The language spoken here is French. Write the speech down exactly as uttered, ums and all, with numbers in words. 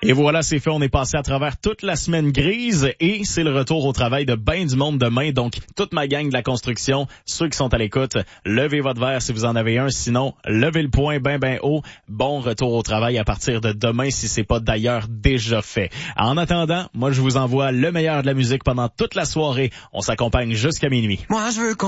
Et voilà, c'est fait. On est passé à travers toute la semaine grise et c'est le retour au travail de ben du monde demain. Donc, toute ma gang de la construction, ceux qui sont à l'écoute, levez votre verre si vous en avez un. Sinon, levez le poing ben ben haut. Bon retour au travail à partir de demain si c'est pas d'ailleurs déjà fait. En attendant, moi, je vous envoie le meilleur de la musique pendant toute la soirée. On s'accompagne jusqu'à minuit. Moi, je veux